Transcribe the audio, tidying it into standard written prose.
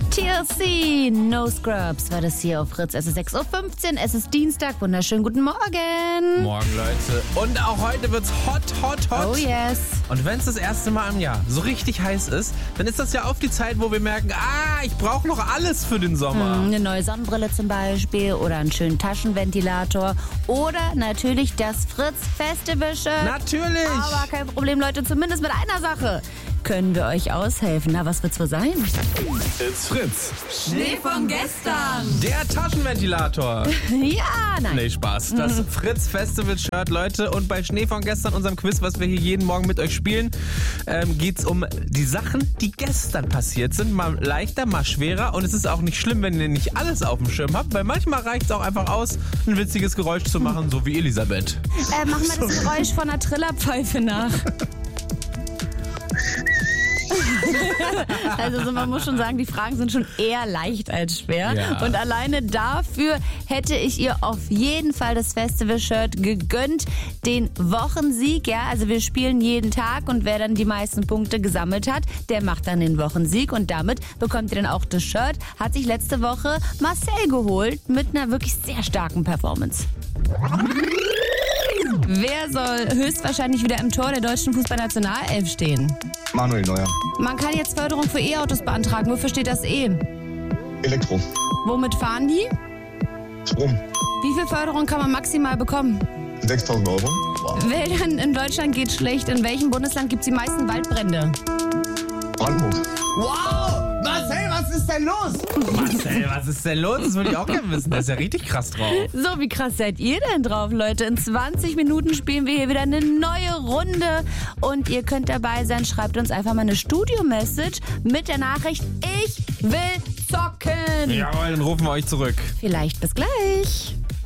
TLC, No Scrubs war das hier auf Fritz. Es ist 6.15 Uhr, es ist Dienstag. Wunderschönen guten Morgen. Morgen, Leute. Und auch heute wird's hot. Oh yes. Und wenn es das erste Mal im Jahr so richtig heiß ist, dann ist das ja oft die Zeit, wo wir merken, ich brauche noch alles für den Sommer. Eine neue Sonnenbrille zum Beispiel oder einen schönen Taschenventilator oder natürlich das Fritz-Festival-Shirt. Natürlich. Aber kein Problem, Leute, zumindest mit einer Sache können wir euch aushelfen. Na, was wird's wohl sein? It's Fritz. Schnee von gestern. Der Taschenventilator. Ja, nein. Nee, Spaß. Das Fritz Festival Shirt, Leute. Und bei Schnee von gestern, unserem Quiz, was wir hier jeden Morgen mit euch spielen, geht's um die Sachen, die gestern passiert sind. Mal leichter, mal schwerer. Und es ist auch nicht schlimm, wenn ihr nicht alles auf dem Schirm habt, weil manchmal reicht es auch einfach aus, ein witziges Geräusch zu machen, so wie Elisabeth. Mach mal das Geräusch von einer Trillerpfeife nach. Also man muss schon sagen, die Fragen sind schon eher leicht als schwer. Ja. Und alleine dafür hätte ich ihr auf jeden Fall das Festival-Shirt gegönnt. Den Wochensieg, ja, also wir spielen jeden Tag und wer dann die meisten Punkte gesammelt hat, der macht dann den Wochensieg und damit bekommt ihr dann auch das Shirt. Hat sich letzte Woche Marcel geholt mit einer wirklich sehr starken Performance. Wer soll höchstwahrscheinlich wieder im Tor der deutschen Fußballnationalelf stehen? Manuel Neuer. Man kann jetzt Förderung für E-Autos beantragen. Wofür steht das E? Elektro. Womit fahren die? Strom. Wie viel Förderung kann man maximal bekommen? 6.000 €. Wow. Wäldern in Deutschland geht schlecht. In welchem Bundesland gibt es die meisten Waldbrände? Brandenburg. Wow! Marcel, was ist denn los? Marcel, was ist denn los? Das würde ich auch gerne wissen. Der ist ja richtig krass drauf. So, wie krass seid ihr denn drauf, Leute? In 20 Minuten spielen wir hier wieder eine neue Runde. Und ihr könnt dabei sein. Schreibt uns einfach mal eine Studio-Message mit der Nachricht, ich will zocken. Jawohl, dann rufen wir euch zurück. Vielleicht bis gleich.